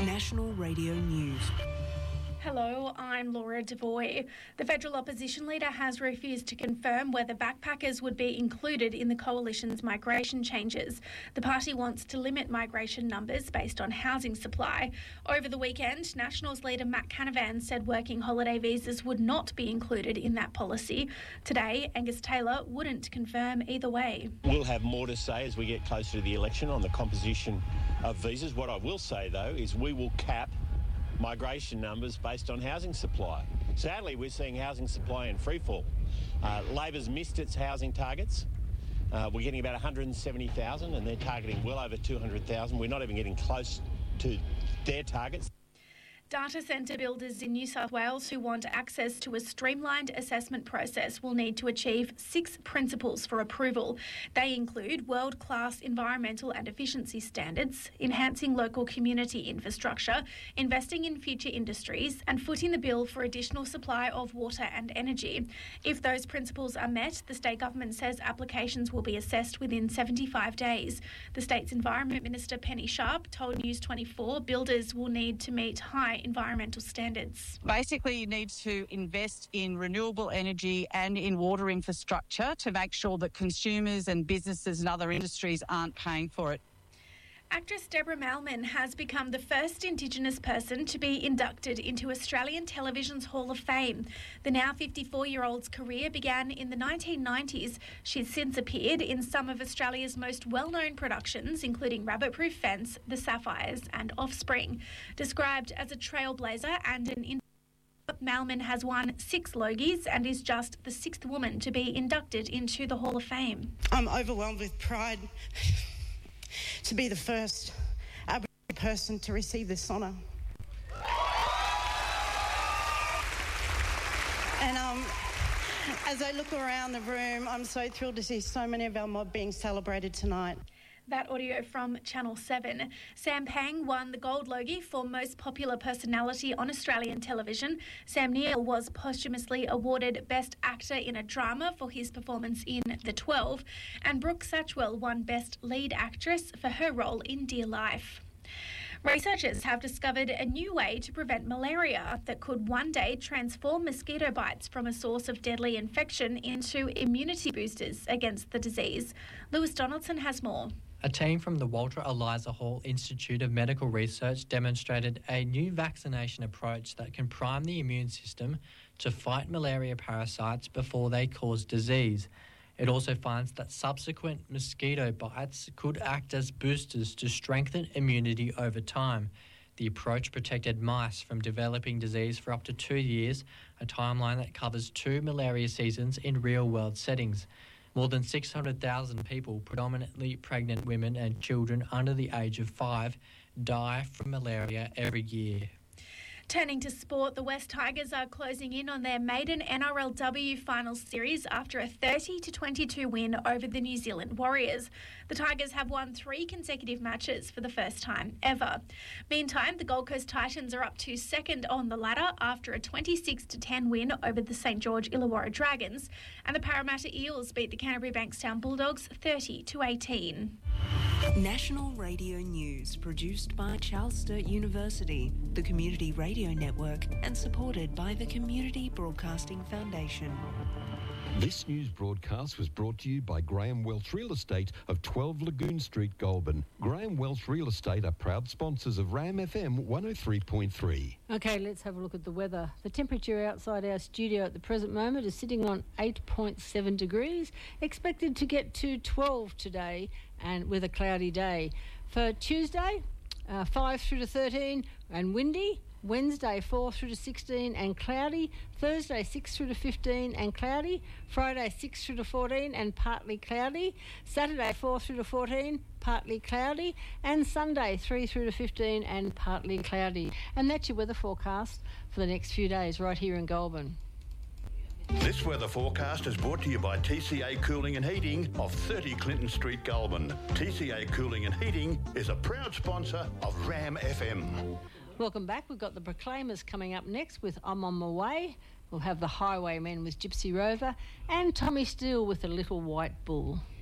National Radio News. Hello, I'm Laura Devoy. The federal opposition leader has refused to confirm whether backpackers would be included in the coalition's migration changes. The party wants to limit migration numbers based on housing supply. Over the weekend, Nationals leader Matt Canavan said working holiday visas would not be included in that policy. Today, Angus Taylor wouldn't confirm either way. We'll have more to say as we get closer to the election on the composition of visas. What I will say, though, is we will cap migration numbers based on housing supply. Sadly, we're seeing housing supply in freefall. Labor's missed its housing targets. We're getting about 170,000 and they're targeting well over 200,000. We're not even getting close to their targets. Data centre builders in New South Wales who want access to a streamlined assessment process will need to achieve 6 principles for approval. They include world-class environmental and efficiency standards, enhancing local community infrastructure, investing in future industries, and footing the bill for additional supply of water and energy. If those principles are met, the state government says applications will be assessed within 75 days. The state's Environment Minister Penny Sharp told News 24 builders will need to meet high environmental standards. Basically, you need to invest in renewable energy and in water infrastructure to make sure that consumers and businesses and other industries aren't paying for it. Actress Deborah Mailman has become the first Indigenous person to be inducted into Australian Television's Hall of Fame. The now 54-year-old's career began in the 1990s. She's since appeared in some of Australia's most well-known productions, including Rabbit-Proof Fence, The Sapphires and Offspring. Described as a trailblazer and an Mailman has won 6 Logies and is just the 6th woman to be inducted into the Hall of Fame. I'm overwhelmed with pride to be the first Aboriginal person to receive this honour. And as I look around the room, I'm so thrilled to see so many of our mob being celebrated tonight. That audio from Channel 7. Sam Pang won the Gold Logie for Most Popular Personality on Australian television. Sam Neill was posthumously awarded Best Actor in a Drama for his performance in The 12. And Brooke Satchwell won Best Lead Actress for her role in Dear Life. Researchers have discovered a new way to prevent malaria that could one day transform mosquito bites from a source of deadly infection into immunity boosters against the disease. Lewis Donaldson has more. A team from the Walter Eliza Hall Institute of Medical Research demonstrated a new vaccination approach that can prime the immune system to fight malaria parasites before they cause disease. It also finds that subsequent mosquito bites could act as boosters to strengthen immunity over time. The approach protected mice from developing disease for up to 2 years, a timeline that covers 2 malaria seasons in real-world settings. More than 600,000 people, predominantly pregnant women and children under the age of 5, die from malaria every year. Turning to sport, the West Tigers are closing in on their maiden NRLW Finals series after a 30-22 win over the New Zealand Warriors. The Tigers have won 3 consecutive matches for the first time ever. Meantime, the Gold Coast Titans are up to second on the ladder after a 26-10 win over the St George Illawarra Dragons, and the Parramatta Eels beat the Canterbury Bankstown Bulldogs 30-18. National Radio News, produced by Charles Sturt University, the Community Radio Network, and supported by the Community Broadcasting Foundation. This news broadcast was brought to you by Graham Welch Real Estate of 12 Lagoon Street, Goulburn. Graham Welch Real Estate are proud sponsors of RAM FM 103.3. Okay, let's have a look at the weather. The temperature outside our studio at the present moment is sitting on 8.7 degrees, expected to get to 12 today and with a cloudy day. For Tuesday, 5 through to 13 and windy. Wednesday 4 through to 16 and cloudy. Thursday 6 through to 15 and cloudy. Friday 6 through to 14 and partly cloudy. Saturday 4 through to 14, partly cloudy. And Sunday 3 through to 15 and partly cloudy. And that's your weather forecast for the next few days right here in Goulburn. This weather forecast is brought to you by TCA Cooling and Heating of 30 Clinton Street, Goulburn. TCA Cooling and Heating is a proud sponsor of RAM FM. Welcome back. We've got the Proclaimers coming up next with I'm On My Way. We'll have the Highwaymen with Gypsy Rover and Tommy Steele with The Little White Bull.